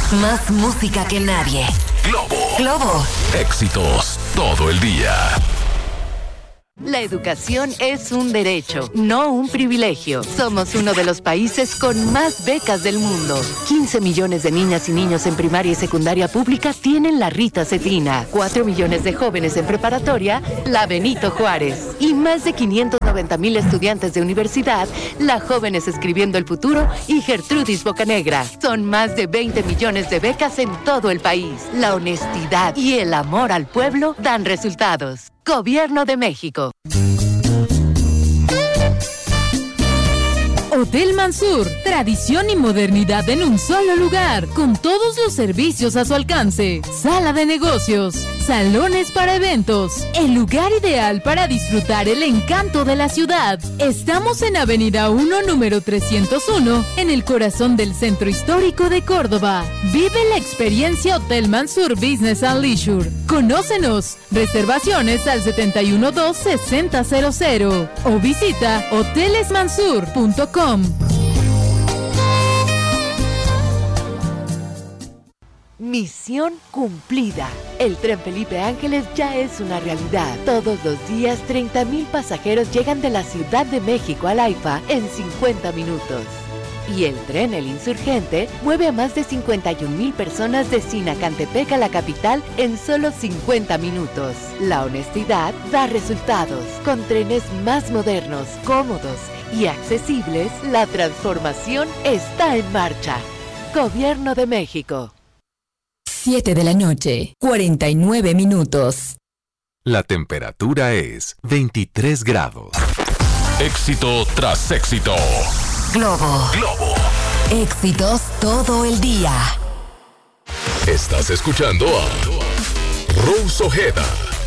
Más música que nadie. Globo. Éxitos todo el día. La educación es un derecho, no un privilegio. Somos uno de los países con más becas del mundo. 15 millones de niñas y niños en primaria y secundaria pública tienen la Rita Cetina. 4 millones de jóvenes en preparatoria, la Benito Juárez. Y más de 590,000 estudiantes de universidad, la Jóvenes Escribiendo el Futuro y Gertrudis Bocanegra. Son más de 20 millones de becas en todo el país. La honestidad y el amor al pueblo dan resultados. Gobierno de México. Hotel Mansur, tradición y modernidad en un solo lugar, con todos los servicios a su alcance. Sala de negocios, salones para eventos, el lugar ideal para disfrutar el encanto de la ciudad. Estamos en Avenida 1, número 301, en el corazón del Centro Histórico de Córdoba. Vive la experiencia Hotel Mansur Business and Leisure. Conócenos. Reservaciones al 712-6000 o visita hotelesmansur.com. Misión cumplida. El tren Felipe Ángeles ya es una realidad. Todos los días 30,000 pasajeros llegan de la Ciudad de México al AIFA en 50 minutos. Y el tren El Insurgente mueve a más de 51,000 personas de Sinacantepec a la capital en solo 50 minutos. La honestidad da resultados. Con trenes más modernos, cómodos y accesibles, la transformación está en marcha. Gobierno de México. 7 de la noche, 49 minutos. La temperatura es 23 grados. Éxito tras éxito. Globo. Éxitos todo el día. Estás escuchando a Rose Ojeda.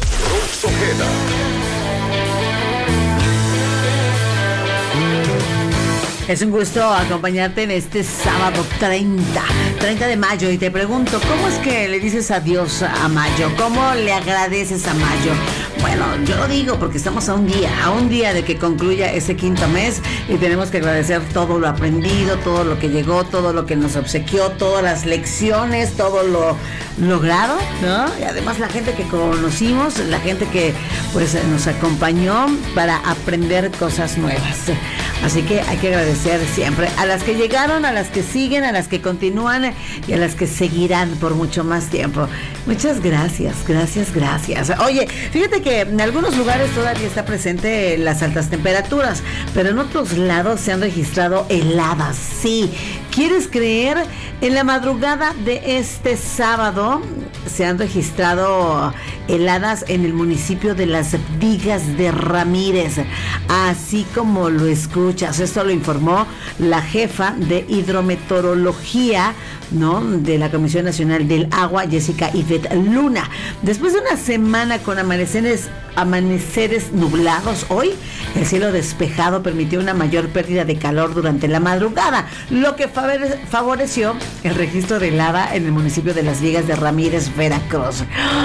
Es un gusto acompañarte en este sábado 30 de mayo y te pregunto, ¿cómo es que le dices adiós a mayo? ¿Cómo le agradeces a mayo? Bueno, yo lo digo porque estamos a un día de que concluya ese quinto mes y tenemos que agradecer todo lo aprendido, todo lo que llegó, todo lo que nos obsequió, todas las lecciones, todo lo logrado, ¿no? Y además la gente que conocimos, la gente que pues nos acompañó para aprender cosas nuevas. Así que hay que agradecer siempre a las que llegaron, a las que siguen, a las que continúan y a las que seguirán por mucho más tiempo. Muchas gracias. Oye, fíjate que en algunos lugares todavía está presente las altas temperaturas, pero en otros lados se han registrado heladas. Sí, ¿quieres creer? En la madrugada de este sábado se han registrado heladas en el municipio de Las Vigas de Ramírez, así como lo escuchas. Esto lo informó la jefa de hidrometeorología, ¿no?, de la Comisión Nacional del Agua, Jessica Ivette Luna. Después de una semana con amaneceres nublados, hoy el cielo despejado permitió una mayor pérdida de calor durante la madrugada, lo que favoreció el registro de helada en el municipio de Las Vigas de Ramírez, Veracruz.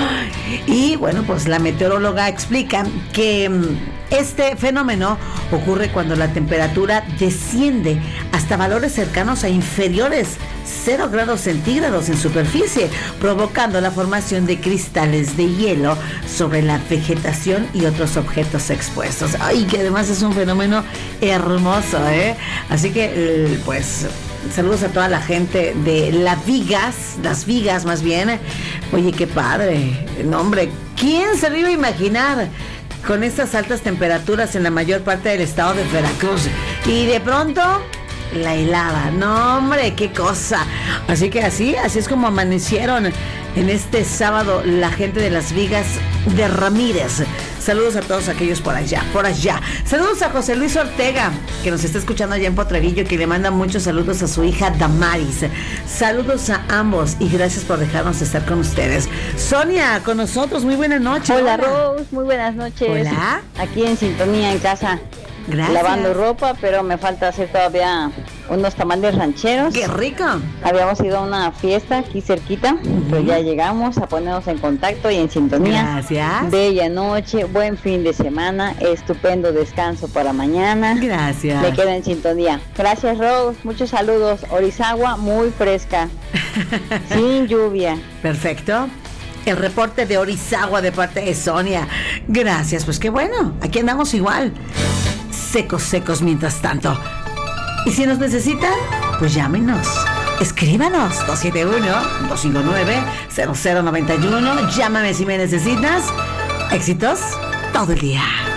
Y bueno, pues la meteoróloga explica que este fenómeno ocurre cuando la temperatura desciende hasta valores cercanos a inferiores 0 grados centígrados en superficie, provocando la formación de cristales de hielo sobre la vegetación y otros objetos expuestos. Ay, que además es un fenómeno hermoso, ¿eh? Así que, pues, saludos a toda la gente de Las Vigas más bien. Oye, qué padre. No, hombre, ¿quién se lo iba a imaginar? Con estas altas temperaturas en la mayor parte del estado de Veracruz. Y de pronto, la helada. No, hombre, qué cosa. Así que así es como amanecieron en este sábado la gente de Las Vigas de Ramírez. Saludos a todos aquellos por allá. Saludos a José Luis Ortega, que nos está escuchando allá en Potrerillo, que le manda muchos saludos a su hija Damaris. Saludos a ambos y gracias por dejarnos estar con ustedes. Sonia, con nosotros, muy buenas noches. Hola Rose, muy buenas noches. Hola. Aquí en sintonía en casa. Gracias. Lavando ropa, pero me falta hacer todavía unos tamales rancheros. ¡Qué rico! Habíamos ido a una fiesta aquí cerquita, pero ya llegamos a ponernos en contacto y en sintonía. Gracias. Bella noche, buen fin de semana, estupendo descanso para mañana. Gracias. Me quedo en sintonía. Gracias Rose, muchos saludos. Orizagua muy fresca. Sin lluvia. Perfecto. El reporte de Orizagua de parte de Sonia. Gracias, pues qué bueno. Aquí andamos igual. Secos mientras tanto. Y si nos necesitan, pues llámenos. Escríbanos. 271-259-0091. Llámame si me necesitas. Éxitos todo el día.